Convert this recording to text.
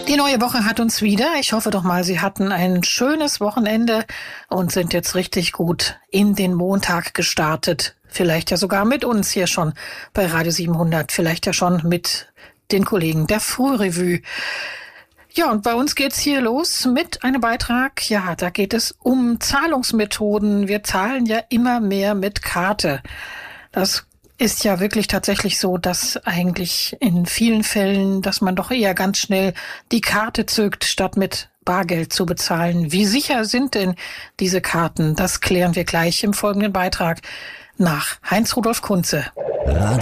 Die neue Woche hat uns wieder. Ich hoffe doch mal, Sie hatten ein schönes Wochenende und sind jetzt richtig gut in den Montag gestartet. Vielleicht ja sogar mit uns hier schon bei Radio 700. Vielleicht ja schon mit den Kollegen der Frührevue. Ja, und bei uns geht's hier los mit einem Beitrag. Ja, da geht es um Zahlungsmethoden. Wir zahlen ja immer mehr mit Karte. Das ist ja wirklich tatsächlich so, dass eigentlich in vielen Fällen, dass man doch eher ganz schnell die Karte zückt, statt mit Bargeld zu bezahlen. Wie sicher sind denn diese Karten? Das klären wir gleich im folgenden Beitrag nach Heinz-Rudolf Kunze.